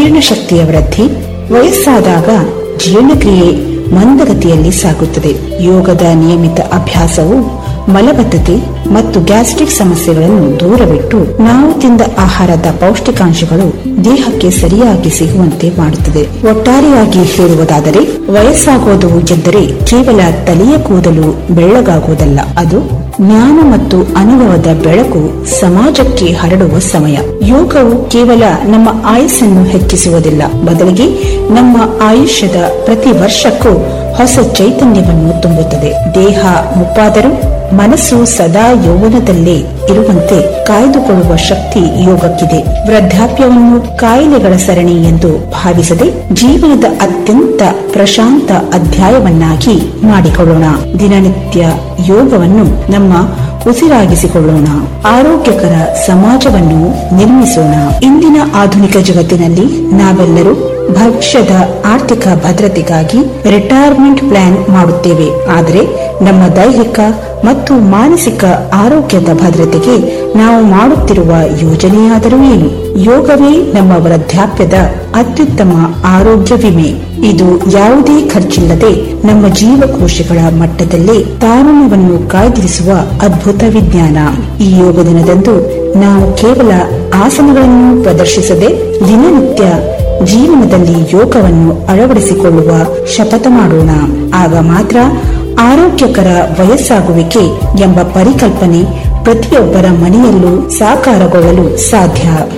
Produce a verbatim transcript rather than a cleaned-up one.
ಜೀರ್ಣಶಕ್ತಿಯ ವೃದ್ಧಿ. ವಯಸ್ಸಾದಾಗ ಜೀರ್ಣಕ್ರಿಯೆ ಮಂದಗತಿಯಲ್ಲಿ ಸಾಗುತ್ತದೆ. ಯೋಗದ ನಿಯಮಿತ ಅಭ್ಯಾಸವು ಮಲಬದ್ಧತೆ ಮತ್ತು ಗ್ಯಾಸ್ಟ್ರಿಕ್ ಸಮಸ್ಯೆಗಳನ್ನು ದೂರವಿಟ್ಟು ನಾವು ತಿಂದ ಆಹಾರದ ಪೌಷ್ಟಿಕಾಂಶಗಳು ದೇಹಕ್ಕೆ ಸರಿಯಾಗಿ ಸಿಗುವಂತೆ ಮಾಡುತ್ತದೆ. ಒಟ್ಟಾರೆಯಾಗಿ ಹೇಳುವುದಾದರೆ, ವಯಸ್ಸಾಗೋದು ಎಂದರೆ ಕೇವಲ ತಲೆಯ ಕೂದಲು ಬೆಳ್ಳಗಾಗುವುದಲ್ಲ, ಅದು ಜ್ಞಾನ ಮತ್ತು ಅನುಭವದ ಬೆಳಕು ಸಮಾಜಕ್ಕೆ ಹರಡುವ ಸಮಯ. ಯೋಗವು ಕೇವಲ ನಮ್ಮ ಆಯುಸ್ಸನ್ನು ಹೆಚ್ಚಿಸುವುದಿಲ್ಲ, ಬದಲಿಗೆ ನಮ್ಮ ಆಯುಷ್ಯದ ಪ್ರತಿ ವರ್ಷಕ್ಕೂ ಹೊಸ ಚೈತನ್ಯವನ್ನು ತುಂಬುತ್ತದೆ. ದೇಹ ಮುಪ್ಪಾದರೂ ಮನಸ್ಸು ಸದಾ ಯೌವನದಲ್ಲೇ ಇರುವಂತೆ ಕಾಯ್ದುಕೊಳ್ಳುವ ಶಕ್ತಿ ಯೋಗಕ್ಕಿದೆ. ವೃದ್ಧಾಪ್ಯವನ್ನು ಕಾಯಿಲೆಗಳ ಸರಣಿ ಎಂದು ಭಾವಿಸದೆ ಜೀವನದ ಅತ್ಯಂತ ಪ್ರಶಾಂತ ಅಧ್ಯಾಯವನ್ನಾಗಿ ಮಾಡಿಕೊಳ್ಳೋಣ. ದಿನನಿತ್ಯ ಯೋಗವನ್ನು ನಮ್ಮ ಉಸಿರಾಗಿಸಿಕೊಳ್ಳೋಣ. ಆರೋಗ್ಯಕರ ಸಮಾಜವನ್ನು ನಿರ್ಮಿಸೋಣ. ಇಂದಿನ ಆಧುನಿಕ ಜಗತ್ತಿನಲ್ಲಿ ನಾವೆಲ್ಲರೂ ಭವಿಷ್ಯದ ಆರ್ಥಿಕ ಭದ್ರತೆಗಾಗಿ ರಿಟೈರ್ಮೆಂಟ್ ಪ್ಲಾನ್ ಮಾಡುತ್ತೇವೆ. ಆದರೆ ನಮ್ಮ ದೈಹಿಕ ಮತ್ತು ಮಾನಸಿಕ ಆರೋಗ್ಯದ ಭದ್ರತೆಗೆ ನಾವು ಮಾಡುತ್ತಿರುವ ಯೋಜನೆಯಾದರೂ ಏನು? ಯೋಗವೇ ನಮ್ಮ ವೃದ್ಧಾಪ್ಯದ ಅತ್ಯುತ್ತಮ ಆರೋಗ್ಯ ವಿಮೆ. ಇದು ಯಾವುದೇ ಖರ್ಚಿಲ್ಲದೆ ನಮ್ಮ ಜೀವಕೋಶಗಳ ಮಟ್ಟದಲ್ಲೇ ತಾರುಣ್ಯವನ್ನು ಕಾಯ್ದಿರಿಸುವ ಅದ್ಭುತ ವಿಜ್ಞಾನ. ಈ ಯೋಗ ದಿನದಂದು ನಾವು ಕೇವಲ ಆಸನಗಳನ್ನು ಪ್ರದರ್ಶಿಸದೆ ದಿನನಿತ್ಯ ಜೀವನದಲ್ಲಿ ಯೋಗವನ್ನು ಅಳವಡಿಸಿಕೊಳ್ಳುವ ಶಪಥ ಮಾಡೋಣ. ಆಗ ಮಾತ್ರ ಆರೋಗ್ಯಕರ ವಯಸ್ಸಾಗುವಿಕೆ ಎಂಬ ಪರಿಕಲ್ಪನೆ ಪ್ರತಿಯೊಬ್ಬರ ಮನೆಯಲ್ಲೂ ಸಾಕಾರಗೊಳ್ಳಲು ಸಾಧ್ಯ.